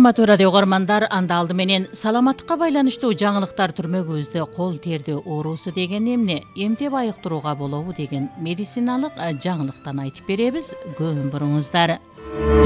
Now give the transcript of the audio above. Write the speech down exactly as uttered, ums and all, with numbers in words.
Урматтуу радио угармандар, анда алды менен саламаттыкка байланыштуу жаңылыктар түрмөгүбүздө кол терди оорусу деген эмне, эмтеп айыктырууга болобу деген медициналык жаңылыктан айтып беребиз. Көөн буруңуздар.